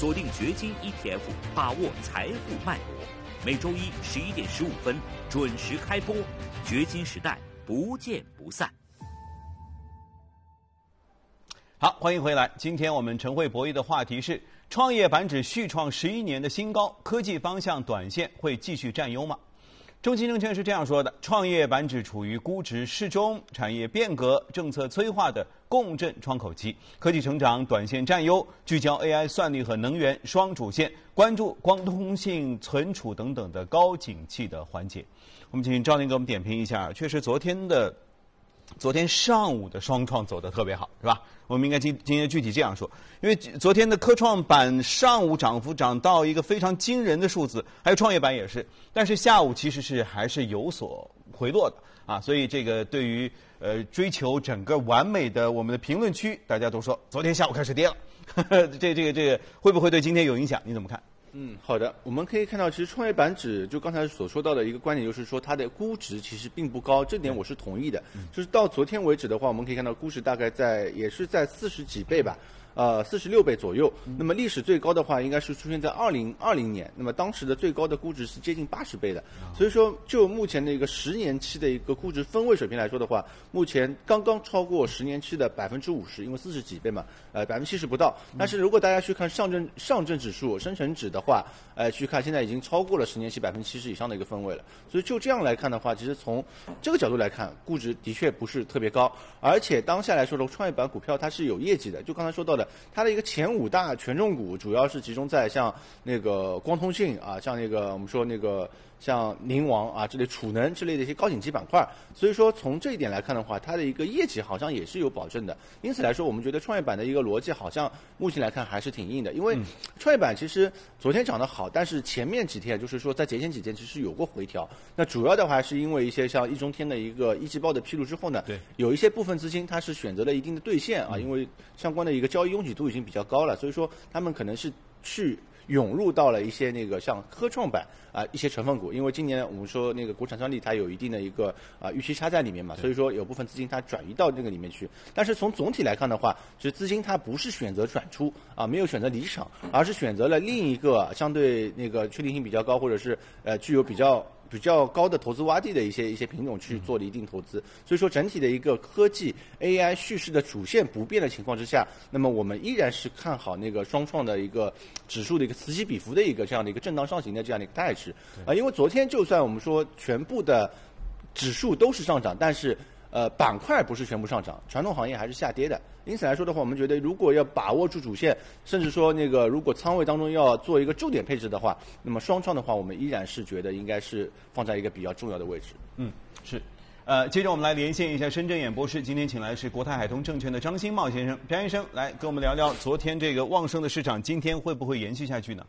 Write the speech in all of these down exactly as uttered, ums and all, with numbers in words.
锁定掘金 E T F， 把握财富脉搏。每周一十一点十五分准时开播，掘金时代不见不散。 好，欢迎回来。今天我们晨会博弈的话题是：创业板指续创十一年的新高，科技方向短线会继续占优吗？中信证券是这样说的：创业板指处于估值适中、产业变革、政策催化的共振窗口期，科技成长短线占优，聚焦 A I、算力和能源双主线，关注光通信、存储等等的高景气的环节。我们请赵宁给我们点评一下，确实昨天的。昨天上午的双创走得特别好，是吧？我们应该今今天具体这样说，因为昨天的科创板上午涨幅涨到一个非常惊人的数字，还有创业板也是，但是下午其实是还是有所回落的啊，所以这个对于呃追求整个完美的我们的评论区，大家都说昨天下午开始跌了，呵呵这这个这个会不会对今天有影响？你怎么看？ 嗯，好的，我们可以看到，其实创业板指就刚才所说到的一个观点，就是说它的估值其实并不高，这点我是同意的。嗯、就是到昨天为止的话，我们可以看到估值大概在也是在四十几倍吧。呃，四十六倍左右。那么历史最高的话，应该是出现在二零二零年。那么当时的最高的估值是接近八十倍的。所以说，就目前的一个十年期的一个估值分位水平来说的话，目前刚刚超过十年期的百分之五十，因为四十几倍嘛，呃，百分之七十不到。但是如果大家去看上证上证指数、深成指的话，呃，去看现在已经超过了十年期百分之七十以上的一个分位了。所以就这样来看的话，其实从这个角度来看，估值的确不是特别高。而且当下来说的创业板股票它是有业绩的，就刚才说到的。它的一个前五大权重股主要是集中在像那个光通信啊，像那个我们说那个像宁王啊这类储能之类的一些高景气板块，所以说从这一点来看的话，它的一个业绩好像也是有保证的。因此来说，我们觉得创业板的一个逻辑好像目前来看还是挺硬的，因为创业板其实昨天涨得好，但是前面几天就是说在节前几天其实有过回调。那主要的话是因为一些像易中天的一个一季报的披露之后呢，对，有一些部分资金它是选择了一定的兑现啊，因为相关的一个交易拥挤度已经比较高了，所以说他们可能是去涌入到了一些那个像科创板啊、呃、一些成分股，因为今年我们说那个国产专利它有一定的一个啊、呃、预期差在里面嘛，所以说有部分资金它转移到这个里面去。但是从总体来看的话，其实资金它不是选择转出啊，没有选择离场，而是选择了另一个相对那个确定性比较高，或者是呃具有比较。比较高的投资洼地的一些一些品种去做了一定投资，所以说整体的一个科技 A I 叙事的主线不变的情况之下，那么我们依然是看好那个双创的一个指数的一个此起彼伏的一个这样的一个震荡上行的这样的一个态势啊、呃，因为昨天就算我们说全部的指数都是上涨，但是呃板块不是全部上涨，传统行业还是下跌的。因此来说的话，我们觉得如果要把握住主线，甚至说那个如果仓位当中要做一个重点配置的话，那么双创的话，我们依然是觉得应该是放在一个比较重要的位置。 嗯，是。呃，接着我们来连线一下深圳演播室，今天请来的是国泰海通证券的张新茂先生，张先生来跟我们聊聊昨天这个旺盛的市场，今天会不会延续下去呢？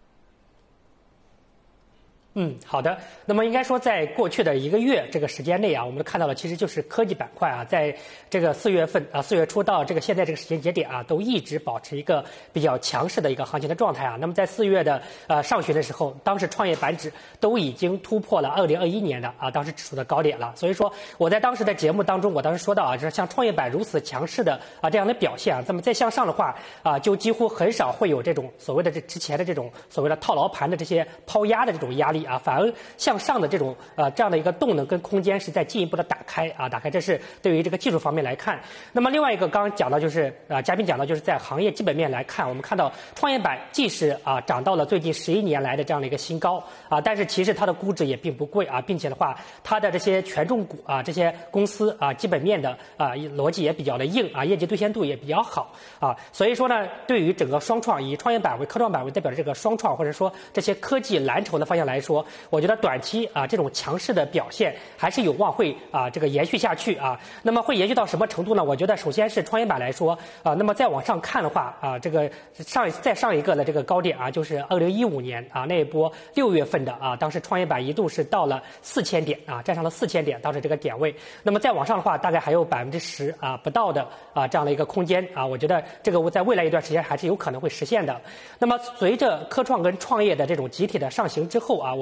嗯，好的。那么应该说，在过去的一个月这个时间内啊，我们看到了其实就是科技板块啊，在这个四月份啊，四月初到这个现在这个时间节点啊，都一直保持一个比较强势的一个行情的状态啊。那么在四月的呃上旬的时候，当时创业板指都已经突破了二零二一年的啊当时指数的高点了。所以说我在当时的节目当中，我当时说到啊，就是像创业板如此强势的啊这样的表现啊，那么再向上的话啊，就几乎很少会有这种所谓的这之前的这种所谓的套牢盘的这些抛压的这种压力。啊，反而向上的这种呃这样的一个动能跟空间是在进一步的打开啊，打开，这是对于这个技术方面来看。那么另外一个刚刚讲到就是啊、呃，嘉宾讲到就是在行业基本面来看，我们看到创业板即使啊涨到了最近十一年来的这样的一个新高啊，但是其实它的估值也并不贵啊，并且的话，它的这些权重股啊，这些公司啊，基本面的啊逻辑也比较的硬啊，业绩兑现度也比较好啊，所以说呢，对于整个双创以创业板为科创板为代表的这个双创，或者说这些科技蓝筹的方向来说，我觉得短期啊这种强势的表现还是有望会啊这个延续下去啊。那么会延续到什么程度呢？我觉得首先是创业板来说啊，那么再往上看的话啊，这个上再上一个的这个高点啊，就是二零一五年啊那一波六月份的啊，当时创业板一度是到了四千点啊，站上了四千点，当时这个点位。那么再往上的话，大概还有百分之十啊不到的啊这样的一个空间啊，我觉得这个在未来一段时间还是有可能会实现的。那么随着科创跟创业的这种集体的上行之后啊，我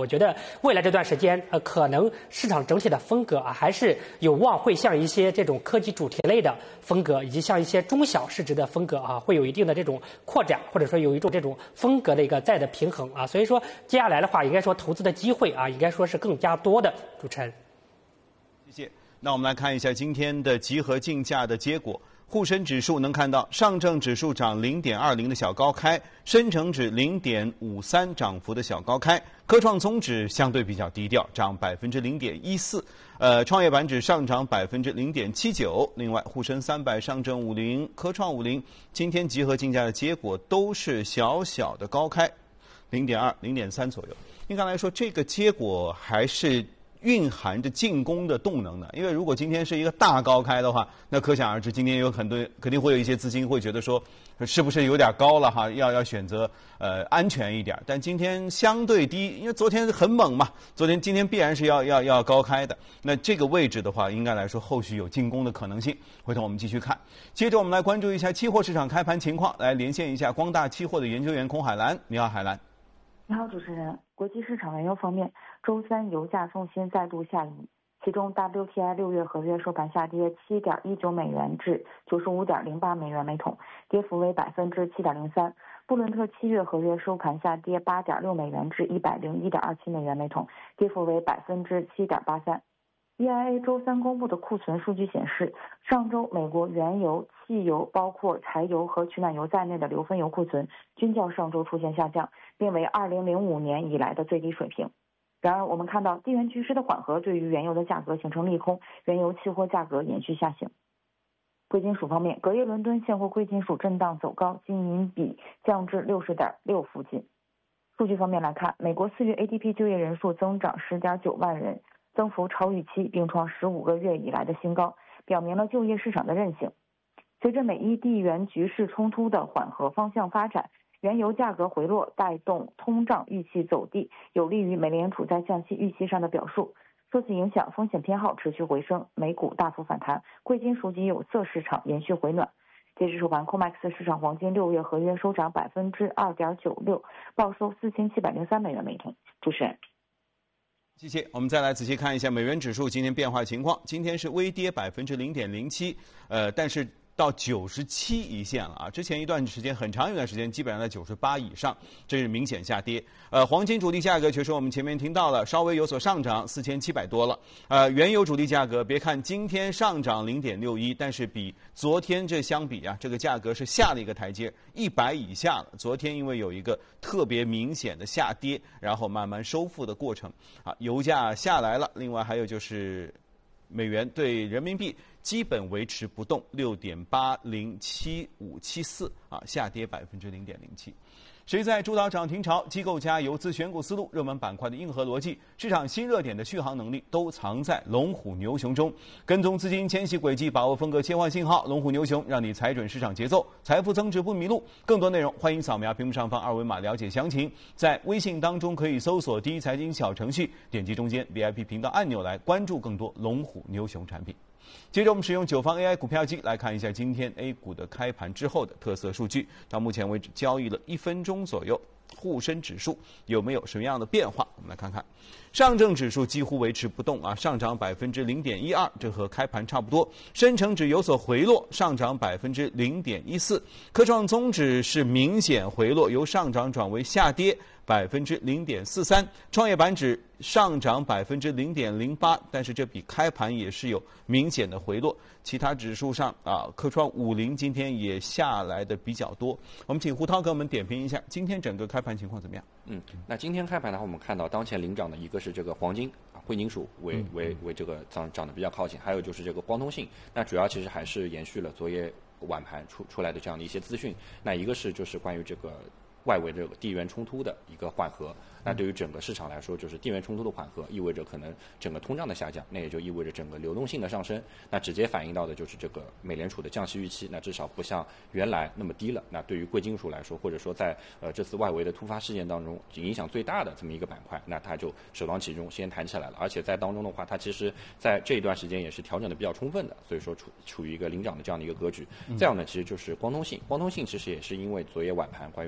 我觉得未来这段时间，呃，可能市场整体的风格啊，还是有望会向一些这种科技主题类的风格，以及像一些中小市值的风格啊，会有一定的这种扩展，或者说有一种这种风格的一个在的平衡啊。所以说，接下来的话，应该说投资的机会啊，应该说是更加多的。主持人， 谢谢。那我们来看一下今天的集合竞价的结果。沪深指数能看到，上证指数涨零点二零的小高开，深成指零点五三涨幅的小高开，科创综指相对比较低调，涨百分之零点一四，呃，创业板指上涨百分之零点七九。另外，沪深三百、上证五零、科创五零今天集合竞价的结果都是小小的高开，零点二、零点三左右。应该来说，这个结果还是蕴含着进攻的动能的，因为如果今天是一个大高开的话，那可想而知，今天有很多肯定会有一些资金会觉得说，是不是有点高了哈？要要选择呃安全一点。但今天相对低，因为昨天很猛嘛，昨天今天必然是要要要高开的。那这个位置的话，应该来说后续有进攻的可能性。回头我们继续看，接着我们来关注一下期货市场开盘情况，来连线一下光大期货的研究员孔海兰。你好，海兰。 你好，主持人。国际市场原油方面，周三油价重新再度下移，其中 W T I 六月合约收盘下跌 七点一九美元至 九十五点零八美元每桶，跌幅为 百分之七点零三。布伦特七月合约收盘下跌 八点六美元至 一百零一点二七美元每桶，跌幅为 百分之七点八三。E I A 周三公布的库存数据显示，上周美国原油、汽油，包括柴油和取暖油在内的硫分油库存均较上周出现下降，并为二零零五年以来的最低水平。然而，我们看到地缘局势的缓和对于原油的价格形成利空，原油期货价格延续下行。贵金属方面，隔夜伦敦现货贵金属震荡走高，金银比降至 六十点六 附近。数据方面来看，美国四月 A D P 就业人数增长 十点九万人，增幅超预期，并创十五个月以来的新高，表明了就业市场的韧性。随着美伊地缘局势冲突的缓和方向发展，原油价格回落，带动通胀预期走低，有利于美联储在降息预期上的表述。受此影响，风险偏好持续回升，美股大幅反弹，贵金属及有色市场延续回暖。截至收盘 ，C O M E X 市场黄金六月合约收涨百分之二点九六，报收四千七百零三美元每桶。主持人。 谢谢。我们再来仔细看一下美元指数今天变化情况。今天是微跌百分之零点零七，呃，但是到九十七一线了啊！之前一段时间，很长一段时间，基本上在九十八以上，这是明显下跌。呃，黄金主力价格确实我们前面听到了，稍微有所上涨，四千七百多了。呃，原油主力价格，别看今天上涨零点六一，但是比昨天这相比啊，这个价格是下了一个台阶，一百以下了。昨天因为有一个特别明显的下跌，然后慢慢收复的过程啊，油价下来了。另外还有就是美元对人民币基本维持不动，六点八零七五七四啊，下跌百分之零点零七。谁在主导涨停潮？机构加游资选股思路、热门板块的硬核逻辑、市场新热点的续航能力，都藏在龙虎牛熊中。跟踪资金迁徙轨迹，把握风格切换信号，龙虎牛熊让你踩准市场节奏，财富增值不迷路。更多内容，欢迎扫描屏幕上方二维码了解详情。在微信当中可以搜索第一财经小程序，点击中间 V I P 频道按钮来关注更多龙虎牛熊产品。接着我们使用九方 A I 股票机来看一下今天 A 股的开盘之后的特色数据。到目前为止交易了一分钟左右，沪深指数有没有什么样的变化？我们来看看。上证指数几乎维持不动啊，上涨百分之零点一二，这和开盘差不多。深成指有所回落，上涨百分之零点一四。科创综指是明显回落，由上涨转为下跌百分之零点四三。创业板指上涨百分之零点零八，但是这比开盘也是有明显的回落。其他指数上啊，科创五零今天也下来的比较多。我们请胡涛给我们点评一下今天整个开盘情况怎么样？ 嗯，那今天开盘的话，我们看到当前领涨的一个是这个黄金啊，贵金属为为为这个涨涨得比较靠前，还有就是这个光通信。那主要其实还是延续了昨夜晚盘出出来的这样的一些资讯。那一个是就是关于这个外围这个地缘冲突的一个缓和。那对于整个市场来说，就是地缘冲突的缓和，意味着可能整个通胀的下降，那也就意味着整个流动性的上升。那直接反映到的就是这个美联储的降息预期，那至少不像原来那么低了。那对于贵金属来说，或者说在呃这次外围的突发事件当中影响最大的这么一个板块，那它就首当其冲先弹起来了。而且在当中的话，它其实在这一段时间也是调整的比较充分的，所以说处处于一个领涨的这样的一个格局。再有呢，其实就是光通信，光通信其实也是因为昨夜晚盘关于这个 A M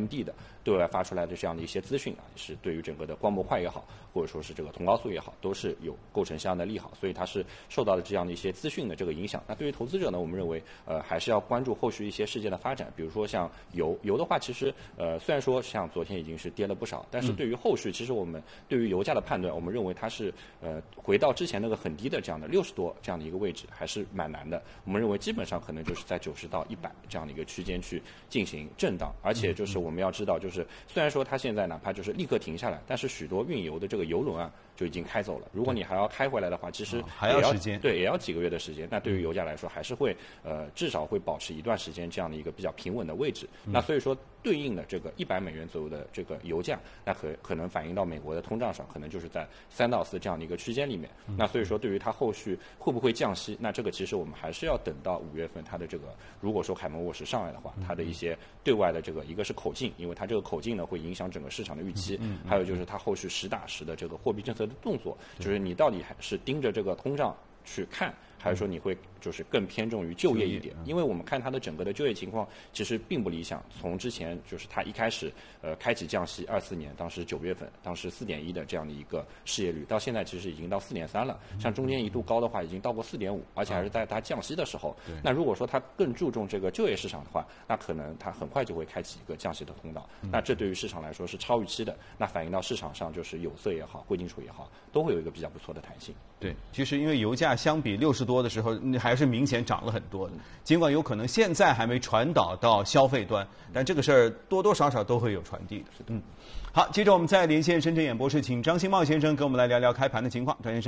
M D 的对外发出来的这样的一些资讯啊，是对于整个的光模块也好，或者说是这个同高速也好，都是有构成相应的利好，所以它是受到了这样的一些资讯的这个影响。那对于投资者呢，我们认为呃还是要关注后续一些事件的发展，比如说像油油的话，其实呃虽然说像昨天已经是跌了不少，但是对于后续，其实我们对于油价的判断，我们认为它是呃回到之前那个很低的这样的六十多这样的一个位置，还是蛮难的。我们认为基本上可能就是在九十到一百这样的一个区间去进行震荡，而且就是我们要知道，就是虽然说它现在哪怕就是立刻停下来，但是许多运油的这个油轮啊就已经开走了。如果你还要开回来的话，其实也要、哦、 还要时间， 对，也要几个月的时间。那对于油价来说，还是会呃至少会保持一段时间这样的一个比较平稳的位置。嗯、那所以说，对应的这个一百美元左右的这个油价，那可可能反映到美国的通胀上，可能就是在三到四这样的一个区间里面。嗯、那所以说，对于它后续会不会降息，那这个其实我们还是要等到五月份它的这个，如果说凯门沃什上来的话，它的一些对外的这个一个是口径，因为它这个口径呢会影响整个市场的预期，嗯嗯、还有就是它后续实打实的这个货币政策的动作，就是你到底还是盯着这个通胀去看，还是说你会就是更偏重于就业一点？因为我们看它的整个的就业情况其实并不理想。从之前就是它一开始呃开启降息，二四年当时九月份，当时四点一的这样的一个失业率，到现在其实已经到四点三了。像中间一度高的话，已经到过四点五，而且还是在它降息的时候。那如果说它更注重这个就业市场的话，那可能它很快就会开启一个降息的通道。那这对于市场来说是超预期的。那反映到市场上，就是有色也好，贵金属也好，都会有一个比较不错的弹性。 对，其实因为油价相比六十多的时候，还是明显涨了很多的。尽管有可能现在还没传导到消费端，但这个事儿多多少少都会有传递的。嗯，好，接着我们再连线深圳演播室，请张新茂先生跟我们来聊聊开盘的情况。张先生。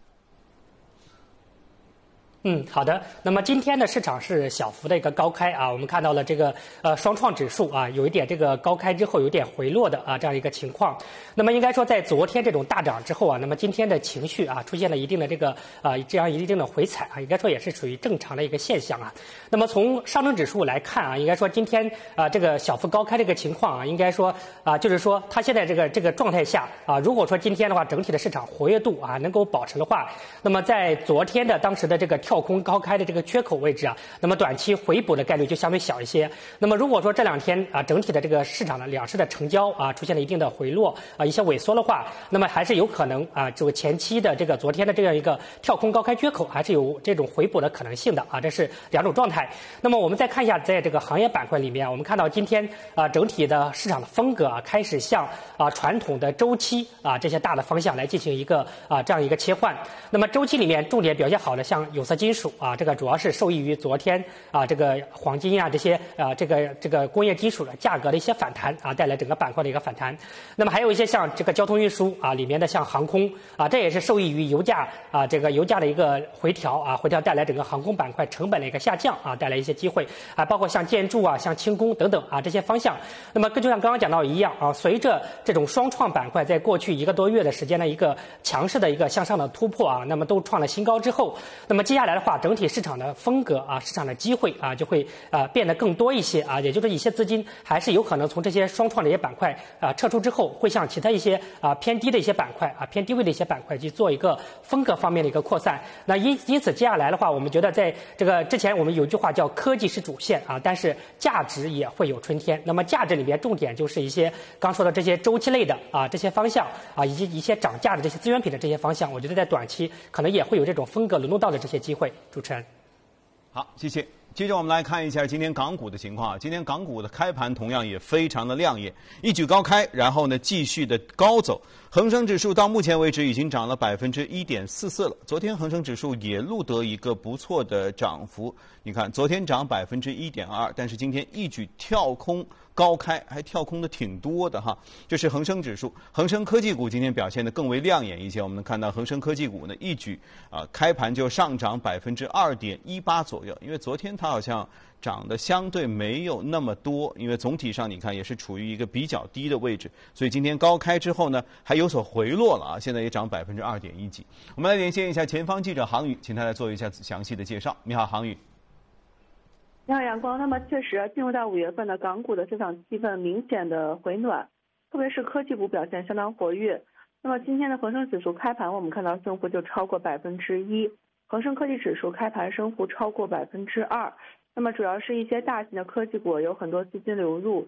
嗯，好的。那么今天的市场是小幅的一个高开啊，我们看到了这个呃双创指数啊，有一点这个高开之后有点回落的啊这样一个情况。那么应该说在昨天这种大涨之后啊，那么今天的情绪啊出现了一定的这个啊这样一定的回踩啊，应该说也是属于正常的一个现象啊。那么从上证指数来看啊，应该说今天啊这个小幅高开这个情况啊，应该说啊就是说它现在这个这个状态下啊，如果说今天的话整体的市场活跃度啊能够保持的话，那么在昨天的当时的这个跳空高开的这个缺口位置啊，那么短期回补的概率就相对小一些。那么如果说这两天啊整体的这个市场的两市的成交啊出现了一定的回落啊一些萎缩的话，那么还是有可能啊这个前期的这个昨天的这样一个跳空高开缺口还是有这种回补的可能性的啊，这是两种状态。那么我们再看一下在这个行业板块里面，我们看到今天啊整体的市场的风格啊开始向啊传统的周期啊这些大的方向来进行一个啊这样一个切换。那么周期里面重点表现好的像有色金属啊，这个主要是受益于昨天啊这个黄金啊这些啊这个这个工业金属的价格的一些反弹啊，带来整个板块的一个反弹。那么还有一些像这个交通运输啊里面的像航空啊，这也是受益于油价啊这个油价的一个回调啊，回调带来整个航空板块成本的一个下降啊，带来一些机会啊，包括像建筑啊、像轻工等等啊这些方向。那么就像刚刚讲到一样啊，随着这种双创板块在过去一个多月的时间的一个强势的一个向上的突破啊，那么都创了新高之后，那么接下来的话，整体市场的风格啊，市场的机会啊，就会啊变得更多一些啊，也就是一些资金还是有可能从这些双创的一些板块啊撤出之后，会向其他一些啊偏低的一些板块啊偏低位的一些板块去做一个风格方面的一个扩散。那因因此接下来的话，我们觉得在这个之前我们有句话叫科技是主线啊，但是价值也会有春天。那么价值里边重点就是一些刚说的这些周期类的啊这些方向啊，以及一些涨价的这些资源品的这些方向，我觉得在短期可能也会有这种风格轮动到的这些机会。主持人。 好，谢谢。接着我们来看一下今天港股的情况。今天港股的开盘同样也非常的亮眼，一举高开，然后呢继续的高走。恒生指数到目前为止已经涨了百分之一点四四了。昨天恒生指数也录得一个不错的涨幅，你看昨天涨百分之一点二，但是今天一举跳空高开，还跳空的挺多的哈。这是恒生指数，恒生科技股今天表现得更为亮眼一些。我们能看到恒生科技股呢一举啊开盘就上涨百分之二点一八左右，因为昨天它好像涨得相对没有那么多，因为总体上你看也是处于一个比较低的位置，所以今天高开之后呢还有所回落了啊，现在也涨百分之二点一几。我们来连线一下前方记者航宇，请他来做一下详细的介绍。你好，航宇。 你好，阳光。那么确实进入到五月份的港股的市场气氛明显的回暖，特别是科技股表现相当活跃。那么今天的恒生指数开盘，我们看到升幅就超过百分之一，恒生科技指数开盘升幅超过百分之二。那么主要是一些大型的科技股有很多资金流入，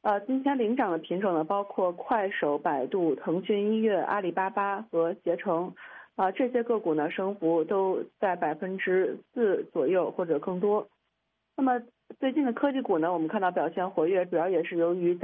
呃，今天领涨的品种呢，包括快手、百度、腾讯音乐、阿里巴巴和携程，啊、呃，这些个股呢升幅都在百分之四左右或者更多。那么最近的科技股呢，我们看到表现活跃，主要也是由于